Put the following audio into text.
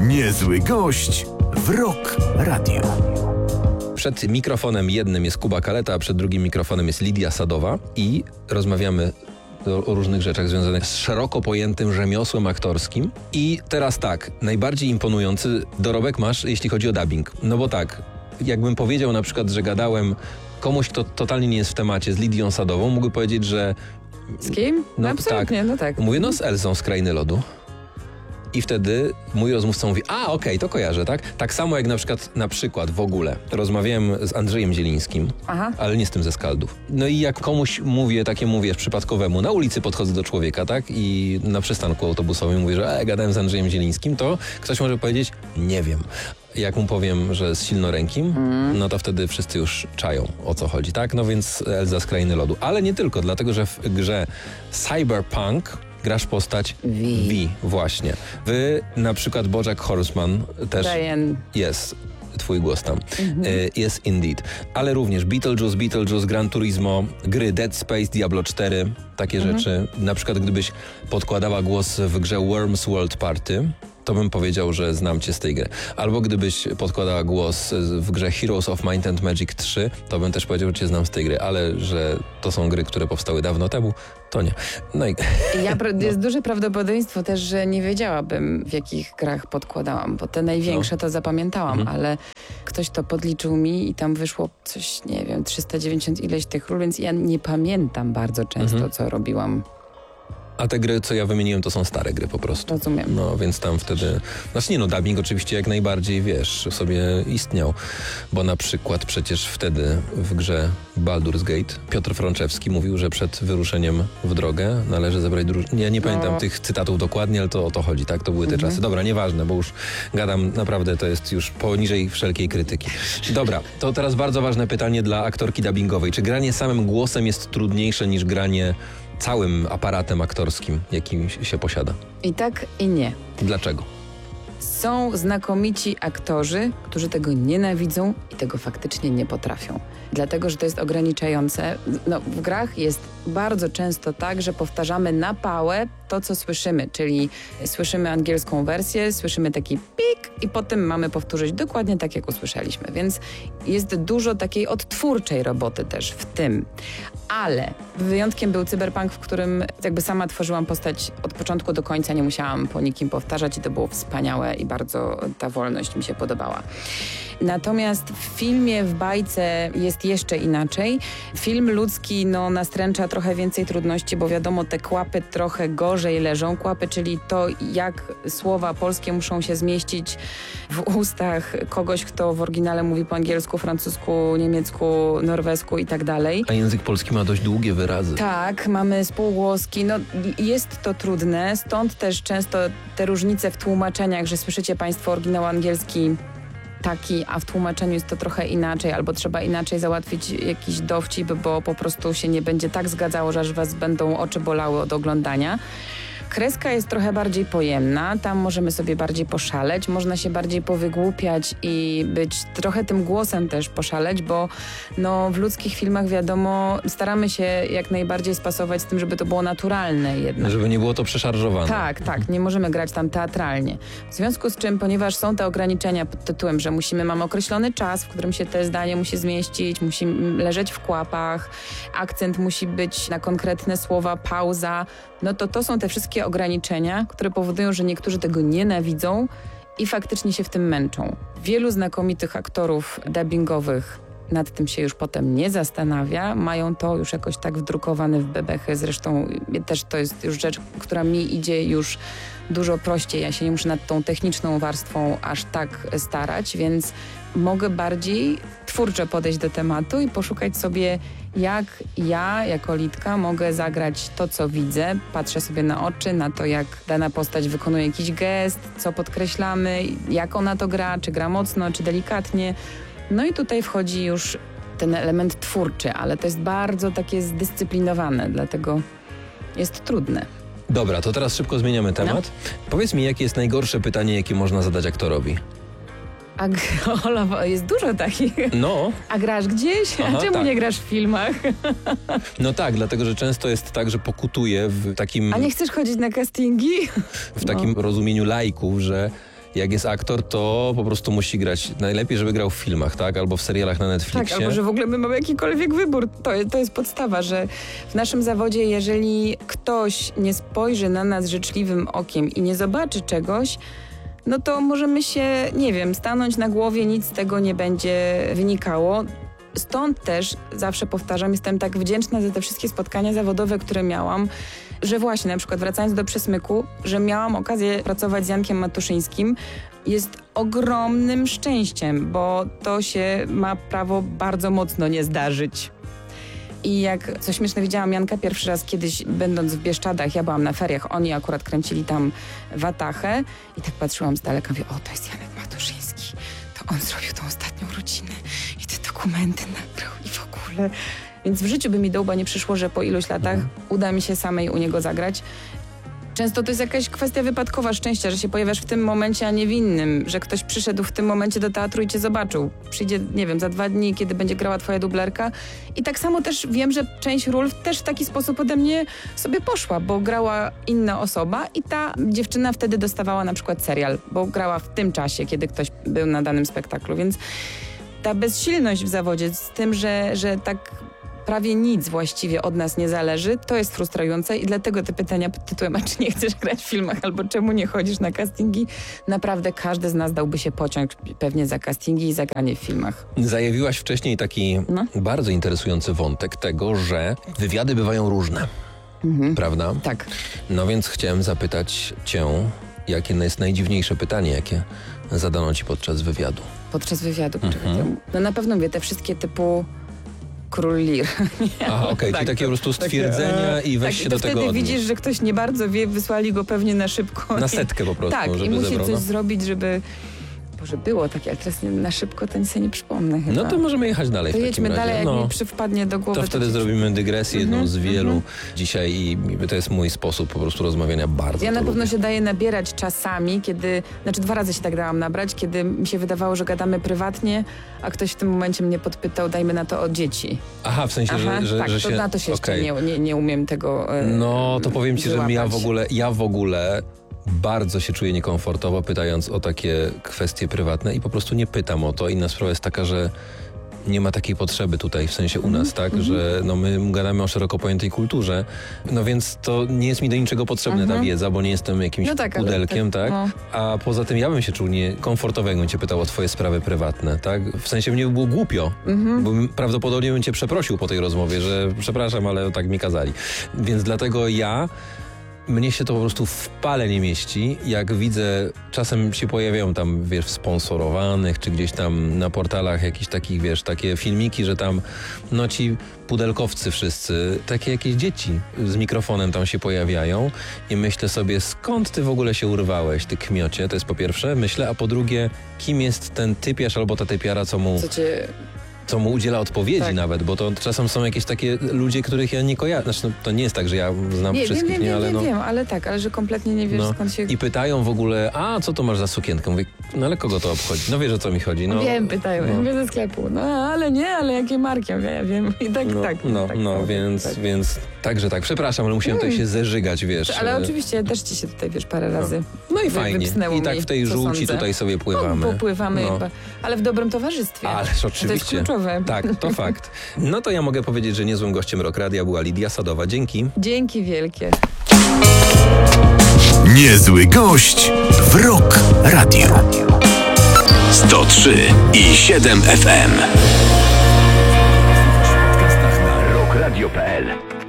Niezły gość w Rock Radio. Przed mikrofonem jednym jest Kuba Kaleta, a przed drugim mikrofonem jest Lidia Sadowa i rozmawiamy o różnych rzeczach związanych z szeroko pojętym rzemiosłem aktorskim. I teraz tak, najbardziej imponujący dorobek masz, jeśli chodzi o dubbing. No bo tak, jakbym powiedział na przykład, że gadałem komuś, kto totalnie nie jest w temacie, z Lidią Sadową, mógłby powiedzieć, że... Z kim? No absolutnie, tak. tak. Mówię, z Elsą z Krainy Lodu. I wtedy mój rozmówca mówi, okej, to kojarzę, tak? Tak samo jak na przykład w ogóle rozmawiałem z Andrzejem Zielińskim, ale nie z tym ze Skaldów. No i jak komuś mówię, przypadkowemu, na ulicy podchodzę do człowieka, tak? I na przystanku autobusowym mówię, że gadałem z Andrzejem Zielińskim, to ktoś może powiedzieć, nie wiem. Jak mu powiem, że z silnorękim, no to wtedy wszyscy już czają, o co chodzi, tak? No więc Elza z Krainy Lodu. Ale nie tylko, dlatego że w grze Cyberpunk grasz postać V, właśnie. Na przykład BoJack Horseman też jest twój głos tam. Jest indeed. Ale również Beetlejuice, Gran Turismo, gry Dead Space, Diablo 4, takie rzeczy. Na przykład gdybyś podkładała głos w grze Worms World Party, to bym powiedział, że znam cię z tej gry. Albo gdybyś podkładała głos w grze Heroes of Might and Magic 3, to bym też powiedział, że cię znam z tej gry, ale że to są gry, które powstały dawno temu, to nie. No i... Jest duże prawdopodobieństwo też, że nie wiedziałabym, w jakich grach podkładałam, bo te największe to zapamiętałam, ale ktoś to podliczył mi i tam wyszło coś, nie wiem, 390 ileś tych ról, więc ja nie pamiętam bardzo często, co robiłam. A te gry, co ja wymieniłem, to są stare gry po prostu. Rozumiem. No, więc tam wtedy... dubbing oczywiście jak najbardziej, sobie istniał. Bo na przykład przecież wtedy w grze Baldur's Gate Piotr Frączewski mówił, że przed wyruszeniem w drogę należy zebrać Ja nie pamiętam tych cytatów dokładnie, ale to o to chodzi, tak? To były te czasy. Dobra, nieważne, bo już gadam, naprawdę to jest już poniżej wszelkiej krytyki. Dobra, to teraz bardzo ważne pytanie dla aktorki dubbingowej. Czy granie samym głosem jest trudniejsze niż granie całym aparatem aktorskim, jaki się posiada? I tak, i nie. Dlaczego? Są znakomici aktorzy, którzy tego nienawidzą i tego faktycznie nie potrafią. Dlatego, że to jest ograniczające. W grach jest bardzo często tak, że powtarzamy na pałę to, co słyszymy, czyli słyszymy angielską wersję, słyszymy taki pik i potem mamy powtórzyć dokładnie tak, jak usłyszeliśmy. Więc jest dużo takiej odtwórczej roboty też w tym. Ale wyjątkiem był Cyberpunk, w którym jakby sama tworzyłam postać od początku do końca, nie musiałam po nikim powtarzać i to było wspaniałe i bardzo ta wolność mi się podobała. Natomiast w filmie, w bajce jest jeszcze inaczej. Film ludzki nastręcza trochę więcej trudności, bo wiadomo, te kłapy trochę gorzej leżą. Kłapy, czyli to, jak słowa polskie muszą się zmieścić w ustach kogoś, kto w oryginale mówi po angielsku, francusku, niemiecku, norwesku i tak dalej. A język polski ma dość długie wyrazy. Tak, mamy spółgłoski. Jest to trudne, stąd też często te różnice w tłumaczeniach, że słyszycie państwo oryginał angielski taki, a w tłumaczeniu jest to trochę inaczej, albo trzeba inaczej załatwić jakiś dowcip, bo po prostu się nie będzie tak zgadzało, że aż was będą oczy bolały od oglądania. Kreska jest trochę bardziej pojemna, tam możemy sobie bardziej poszaleć, można się bardziej powygłupiać i być trochę tym głosem też poszaleć, bo w ludzkich filmach wiadomo, staramy się jak najbardziej spasować z tym, żeby to było naturalne jednak. Żeby nie było to przeszarżowane. Tak, nie możemy grać tam teatralnie. W związku z czym, ponieważ są te ograniczenia pod tytułem, że mamy określony czas, w którym się te zdanie musi zmieścić, musi leżeć w kłapach, akcent musi być na konkretne słowa, pauza, to są te wszystkie ograniczenia, które powodują, że niektórzy tego nienawidzą i faktycznie się w tym męczą. Wielu znakomitych aktorów dubbingowych nad tym się już potem nie zastanawia, mają to już jakoś tak wdrukowane w bebechy, zresztą też to jest już rzecz, która mi idzie już dużo prościej, ja się nie muszę nad tą techniczną warstwą aż tak starać, więc mogę bardziej twórczo podejść do tematu i poszukać sobie, jak ja jako Lidka mogę zagrać to, co widzę. Patrzę sobie na oczy, na to, jak dana postać wykonuje jakiś gest, co podkreślamy, jak ona to gra, czy gra mocno, czy delikatnie. I tutaj wchodzi już ten element twórczy, ale to jest bardzo takie zdyscyplinowane, dlatego jest trudne. Dobra, to teraz szybko zmieniamy temat. Powiedz mi, jakie jest najgorsze pytanie, jakie można zadać aktorowi? Jest dużo takich. A grasz gdzieś? A czemu nie grasz w filmach? Tak, dlatego, że często jest tak, że pokutuje w takim... A nie chcesz chodzić na castingi? W takim rozumieniu laików, że Jak jest aktor, to po prostu musi grać. Najlepiej, żeby grał w filmach, tak? Albo w serialach na Netflixie. Tak, albo że w ogóle my mamy jakikolwiek wybór. To jest podstawa, że w naszym zawodzie, jeżeli ktoś nie spojrzy na nas życzliwym okiem i nie zobaczy czegoś, no to możemy się, nie wiem, stanąć na głowie, nic z tego nie będzie wynikało. Stąd też, zawsze powtarzam, jestem tak wdzięczna za te wszystkie spotkania zawodowe, które miałam, że właśnie na przykład wracając do Przesmyku, że miałam okazję pracować z Jankiem Matuszyńskim, jest ogromnym szczęściem, bo to się ma prawo bardzo mocno nie zdarzyć. I jak, co śmieszne, widziałam Janka pierwszy raz kiedyś, będąc w Bieszczadach, ja byłam na feriach, oni akurat kręcili tam Watachę i tak patrzyłam z daleka, mówię, o, to jest Janek Matuszyński, to on zrobił tą ostatnią rodzinę i te dokumenty nabrał i w ogóle. Więc w życiu by mi do łba nie przyszło, że po iluś latach uda mi się samej u niego zagrać. Często to jest jakaś kwestia wypadkowa szczęścia, że się pojawiasz w tym momencie, a nie w innym, że ktoś przyszedł w tym momencie do teatru i cię zobaczył. Przyjdzie, nie wiem, za 2 dni, kiedy będzie grała twoja dublerka. I tak samo też wiem, że część ról też w taki sposób ode mnie sobie poszła, bo grała inna osoba i ta dziewczyna wtedy dostawała na przykład serial, bo grała w tym czasie, kiedy ktoś był na danym spektaklu. Więc ta bezsilność w zawodzie z tym, że tak prawie nic właściwie od nas nie zależy, to jest frustrujące i dlatego te pytania pod tytułem, a czy nie chcesz grać w filmach, albo czemu nie chodzisz na castingi, naprawdę każdy z nas dałby się pociąg pewnie za castingi i za granie w filmach. Zajawiłaś wcześniej taki bardzo interesujący wątek tego, że wywiady bywają różne, prawda? Tak. No więc chciałem zapytać cię, jakie jest najdziwniejsze pytanie, jakie zadano ci podczas wywiadu? Podczas wywiadu. No na pewno mówię, te wszystkie typu Król Lir. Aha, okej, czyli takie po prostu stwierdzenia i weź się do tego wtedy odnieść. widzisz, że ktoś nie bardzo wie, wysłali go pewnie na szybko. Na setkę po prostu, tak, żeby i musi zebrano. coś zrobić, żeby... Boże, było takie, ale teraz na szybko to nic sobie nie przypomnę chyba. No to możemy jechać dalej to w takim jedźmy razie. dalej, jak mi wpadnie do głowy. To wtedy zrobimy dygresję, jedną z wielu dzisiaj i to jest mój sposób po prostu rozmawiania bardzo. Ja na pewno lubię. się daję nabierać czasami, kiedy, 2 razy się tak dałam nabrać, kiedy mi się wydawało, że gadamy prywatnie, a ktoś w tym momencie mnie podpytał, dajmy na to o dzieci. Aha, w sensie, że tak, że to się... na to się jeszcze okej. nie umiem tego No, to powiem ci, że wyłapać. ja w ogóle bardzo się czuję niekomfortowo pytając o takie kwestie prywatne i po prostu nie pytam o to. Inna sprawa jest taka, że nie ma takiej potrzeby tutaj, w sensie u nas, tak, że no my gadamy o szeroko pojętej kulturze, no więc to nie jest mi do niczego potrzebna ta wiedza, bo nie jestem jakimś pudelkiem, tak? No. A poza tym ja bym się czuł niekomfortowo, jakbym cię pytał o twoje sprawy prywatne, tak? W sensie mnie by było głupio, bo prawdopodobnie bym cię przeprosił po tej rozmowie, że przepraszam, ale tak mi kazali. Więc dlatego mnie się to po prostu w pale nie mieści. Jak widzę, czasem się pojawiają tam, wiesz, w sponsorowanych, czy gdzieś tam na portalach jakichś takich, wiesz, takie filmiki, że tam, no ci pudelkowcy wszyscy, takie jakieś dzieci z mikrofonem tam się pojawiają i myślę sobie, skąd ty w ogóle się urwałeś, ty kmiocie, to jest po pierwsze, myślę, a po drugie, kim jest ten typiarz albo ta typiara, co mu udziela odpowiedzi nawet, bo to czasem są jakieś takie ludzie, których ja nie kojarzę. Znaczy, no, to nie jest tak, że ja znam wszystkich, Wiem, ale że kompletnie nie wiesz, skąd się... I pytają w ogóle, a co to masz za sukienkę? Mówię, no ale kogo to obchodzi? No wiesz, o co mi chodzi. No, wiem, pytają, mówię ze sklepu. No, ale jakie marki? Ja wiem. I więc także tak. Przepraszam, ale musiałem tutaj się zeżygać, wiesz. Ale oczywiście też ci się tutaj, wiesz, parę razy No i fajnie. I tak w tej żółci tutaj sobie pływamy. Popływamy, ale w dobrym towarzystwie. Ależ oczywiście. To jest kluczowe. Tak, to fakt. No to ja mogę powiedzieć, że niezłym gościem Rock Radia była Lidia Sadowa. Dzięki. Dzięki wielkie. Niezły gość w Rock Radio. 103,7 FM. W podcastach na rockradio.pl.